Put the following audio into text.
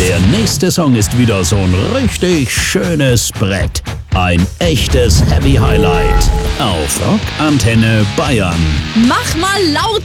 Der nächste Song ist wieder so ein richtig schönes Brett. Ein echtes Heavy Highlight auf Rock Antenne Bayern. Mach mal laut